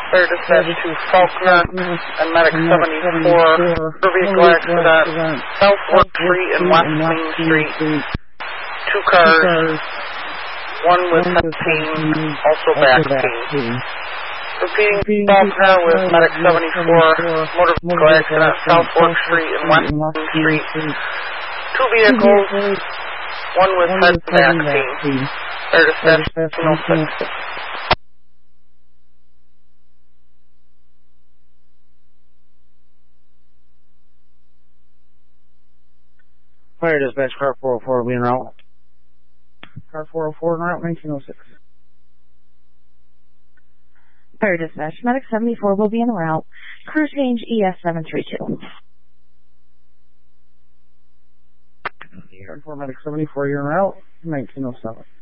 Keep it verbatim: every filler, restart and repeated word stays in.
Fire Dispatch to Faulkner and Medic seventy-four for vehicle accident, South Work Street and West Main Street. Two cars, one with head pain, also back pain. Repeating, Faulkner with Medic seventy-four, motor vehicle accident, South Work Street and West Main Street. Two vehicles, one with head and back pain. Fire Dispatch to oh six. Fire Dispatch, car four oh four will be en route. Car four oh four en route, nineteen oh six. Fire Dispatch, Medic seventy-four will be en route. Crew change E S seven three two. Car four, Medic seventy-four, you're en route, nineteen oh seven.